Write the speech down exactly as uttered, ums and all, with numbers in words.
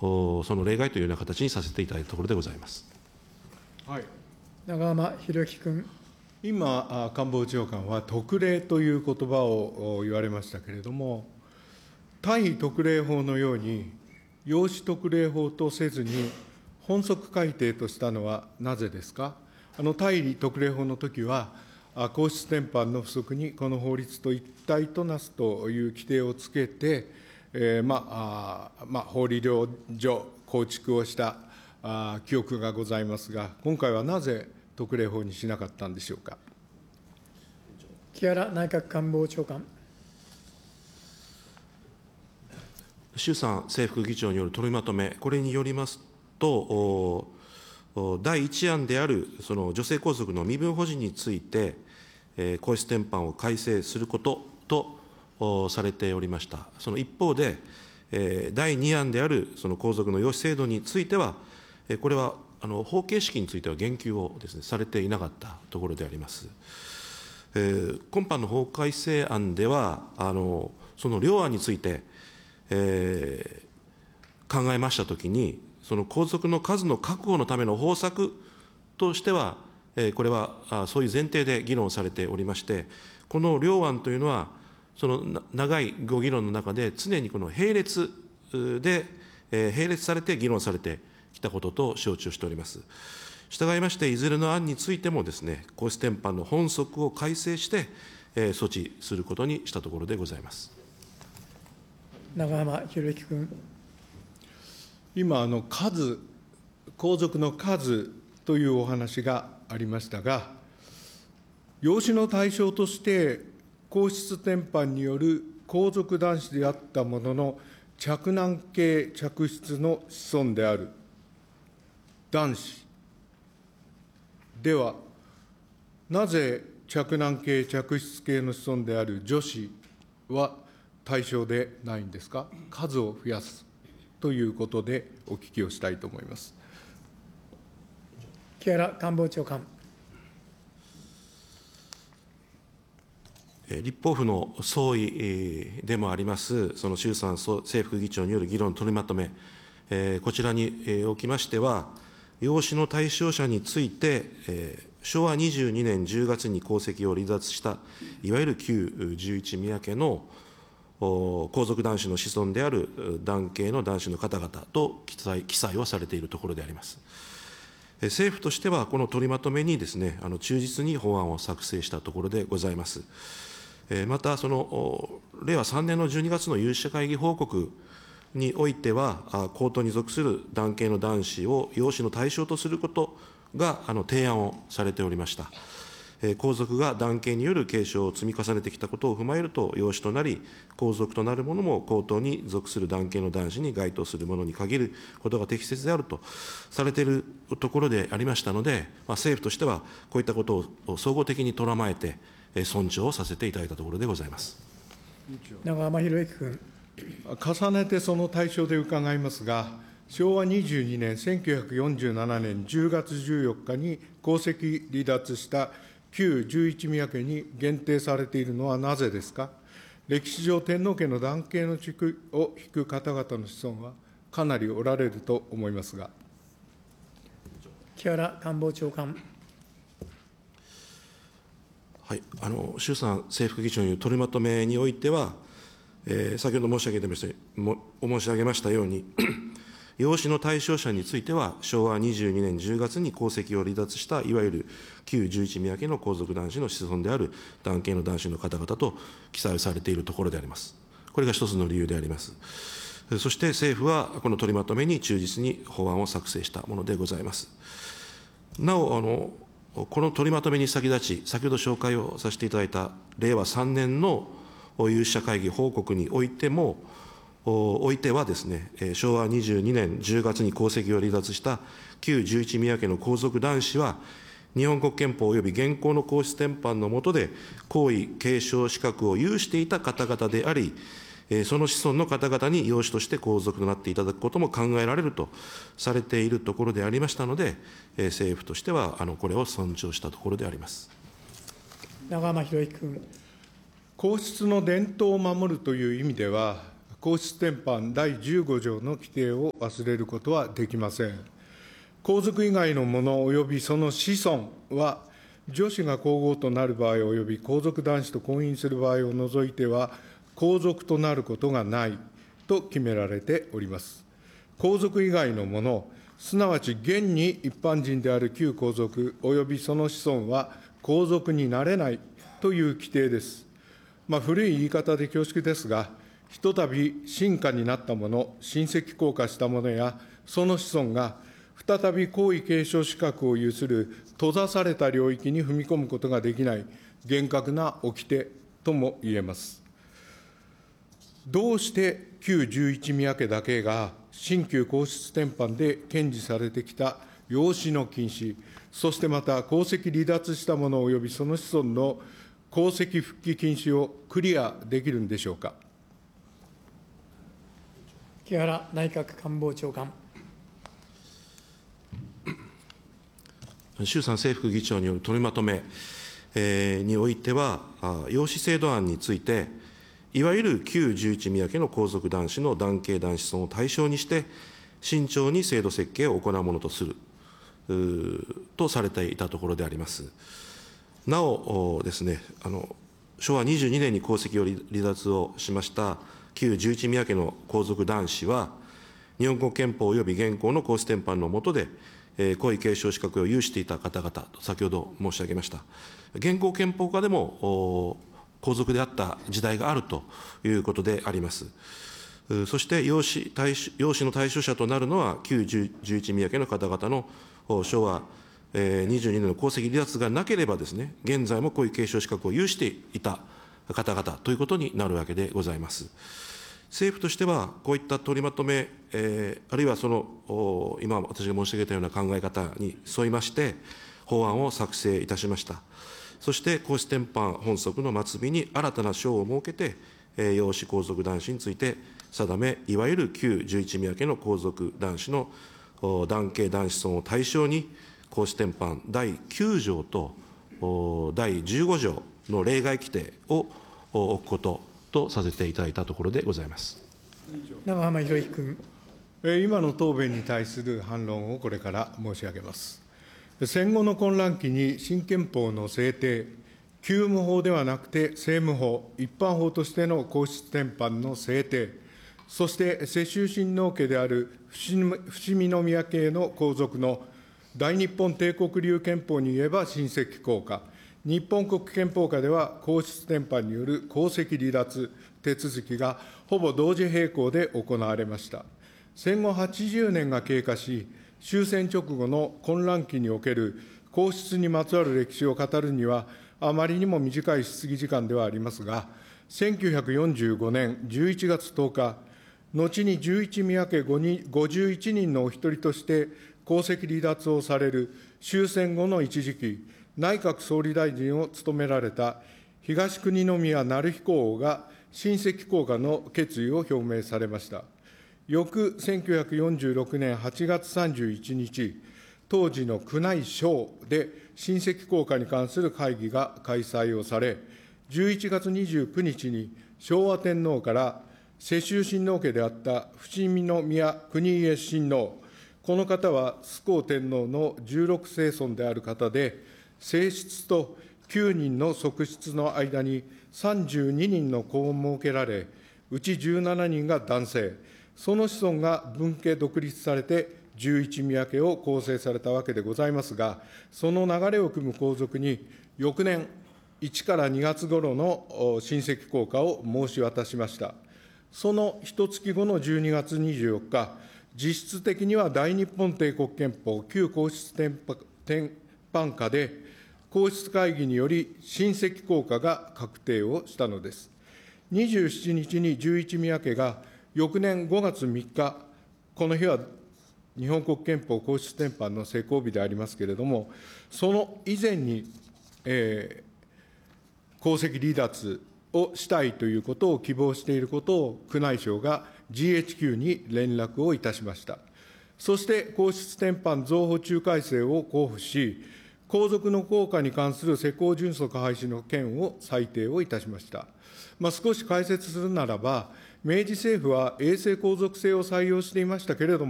その例外というような形にさせていただいたところでございます。 はい、 永濱博之君。 今、官房長官は特例という言葉を言われましたけれども、対特例法のように、養子特例法とせずに、本則改定としたのはなぜですか。あの対特例法のときは、皇室典範の不足にこの法律と一体となすという規定をつけて、えーまあまあ、法理領上構築をしたあ記憶がございますが、今回はなぜ特例法にしなかったんでしょうか。 木原内閣官房長官。 衆参正副議長による取りまとめ、これによりますと、だいいち案であるその女性皇族の身分保持について、えー、皇室典範を改正することとされておりました。その一方で、えー、だいに案であるその皇族の養子制度については、えー、これはあの法形式については言及をですね、されていなかったところであります。えー、今般の法改正案では、あのその両案について、えー、考えましたときに、その皇族の数の確保のための方策としては、えー、これはあそういう前提で議論されておりまして、この両案というのは、その長いご議論の中で、常にこの並列で、えー、並列されて議論されてきたことと承知をしております。従いまして、いずれの案についてもですね、皇室典範の本則を改正して、えー、措置することにしたところでございます。 永濱博之君。 今、あの数、皇族の数というお話がありましたが、養子の対象として、皇室典範による皇族男子であったものの、嫡男系嫡出の子孫である男子では、なぜ嫡男系嫡出系の子孫である女子は対象でないんですか。数を増やすということでお聞きをしたいと思います。 木原官房長官。 立法府の総意でもあります、その衆参正副議長による議論取りまとめ、こちらにおきましては、養子の対象者について、しょうわにじゅうにねんじゅうがつに皇籍を離脱した、いわゆる旧十一宮家の皇族男子の子孫である男系の男子の方々と記載記載をされているところであります。政府としては、この取りまとめにですね、あの忠実に法案を作成したところでございます。また、そのれいわさんねんのじゅうにがつの有識者会議報告においては、皇統に属する男系の男子を養子の対象とすることがあの提案をされておりました。皇族が男系による継承を積み重ねてきたことを踏まえると、養子となり、皇族となる者も皇統に属する男系の男子に該当するものに限ることが適切であるとされているところでありましたので、まあ、政府としてはこういったことを総合的にとらまえて、尊重をさせていただいたところでございます。 永濱博之君。 重ねてその対象で伺いますが、しょうわにじゅうにねん、せんきゅうひゃくよんじゅうななねんじゅうがつじゅうよっかに皇籍離脱した旧十一宮家に限定されているのはなぜですか。歴史上、天皇家の男系の地区を引く方々の子孫はかなりおられると思いますが。 木原官房長官。 はい、あの衆参正副議長による取りまとめにおいては、えー、先ほど申し上げましたも申し上げましたように、養子の対象者については、しょうわにじゅうにねんじゅうがつに皇籍を離脱した、いわゆる旧十一宮家の皇族男子の子孫である男系の男子の方々と記載されているところであります。これが一つの理由であります。そして政府は、この取りまとめに忠実に法案を作成したものでございます。なお、あのこの取りまとめに先立ち、先ほど紹介をさせていただいたれいわさんねんの有識者会議報告においても、おいてはですね、しょうわにじゅうにねんじゅうがつに皇籍を離脱した旧十一宮家の皇族男子は、日本国憲法及び現行の皇室典範の下で、皇位継承資格を有していた方々であり、その子孫の方々に養子として皇族となっていただくことも考えられるとされているところでありましたので、政府としてはあのこれを尊重したところであります。 永濱博之君。 皇室の伝統を守るという意味では、 皇室典範だいじゅうご条の規定を忘れることはできません。皇族以外の者及びその子孫は、女子が皇后となる場合及び皇族男子と婚姻する場合を除いては、皇族となることがないと決められております。皇族以外の者、すなわち現に一般人である旧皇族及びその子孫は皇族になれないという規定です。まあ、古い言い方で恐縮ですが、ひとたび臣下になった者、親戚降下した者やその子孫が再び皇位継承資格を有する閉ざされた領域に踏み込むことができない厳格な掟とも言えます。どうして旧十一宮家だけが新旧皇室典範で堅持されてきた養子の禁止、そしてまた皇籍離脱した者及びその子孫の皇籍復帰禁止をクリアできるんでしょうか。 木原内閣官房長官。 衆参正副議長による取りまとめにおいては、養子制度案について、いわゆる旧十一宮家の皇族男子の男系男子孫を対象にして、慎重に制度設計を行うものとするとされていたところであります。なおですね、あの昭和にじゅうにねんに皇籍を離脱をしました旧十一宮家の皇族男子は、日本国憲法及び現行の皇室典範の下で、えー、皇位継承資格を有していた方々と先ほど申し上げました。現行憲法下でも皇族であった時代があるということであります。そして養子対養子の対象者となるのは、旧十一宮家の方々の昭和にじゅうにねんの皇籍離脱がなければですね、現在も皇位継承資格を有していた方々ということになるわけでございます。政府としては、こういった取りまとめ、えー、あるいはその今、私が申し上げたような考え方に沿いまして、法案を作成いたしました。そして、皇室典範本則の末尾に新たな章を設けて、えー、養子皇族男子について定め、いわゆる旧十一宮家の皇族男子の男系男子孫を対象に、皇室典範だいきゅう条とだいじゅうご条の例外規定を置くこととさせていただいたところでございます。 長浜博之君。 今の答弁に対する反論をこれから申し上げます。戦後の混乱期に新憲法の制定、旧務法ではなくて政務法、一般法としての皇室典範の制定、そして世襲親王家である伏見宮系の皇族の大日本帝国流憲法に言えば親戚降下、日本国憲法下では皇室典範による皇籍離脱手続きがほぼ同時並行で行われました。戦後はちじゅうねんが経過し、終戦直後の混乱期における皇室にまつわる歴史を語るには、あまりにも短い質疑時間ではありますが、せんきゅうひゃくよんじゅうごねんじゅういちがつとおか、後に十一宮家ごじゅういちにんのお一人として皇籍離脱をされる終戦後の一時期、内閣総理大臣を務められた東国宮成彦王が親戚降下の決意を表明されました。翌せんきゅうひゃくよんじゅうろくねんはちがつさんじゅういちにち、当時の宮内省で親戚降下に関する会議が開催をされ、じゅういちがつにじゅうくにちに昭和天皇から世襲親王家であった伏見宮国家親王、この方は崇光天皇のじゅうろくせい孫である方で、正室ときゅうにんの側室の間にさんじゅうににんの子を設けられ、うちじゅうななにんが男性、その子孫が分家独立されて十一宮家を構成されたわけでございますが、その流れを組む皇族に、翌年いちからにがつ頃の親戚降下を申し渡しました。その一月後のじゅうにがつにじゅうよっか、実質的には大日本帝国憲法旧皇室典範下で、皇室会議により親戚降下が確定をしたのです。にじゅうしちにちに十一宮家が翌年ごがつみっか、この日は日本国憲法皇室典範の施行日でありますけれども、その以前に、えー、皇籍離脱をしたいということを希望していることを宮内省が ジーエイチキュー に連絡をいたしました。そして皇室典範増補中改正を公布し、皇族の降下に関する施行準則廃止の件を裁定をいたしました。まあ、少し解説するならば、 明治政府は永世皇族制を採用していましたけれども、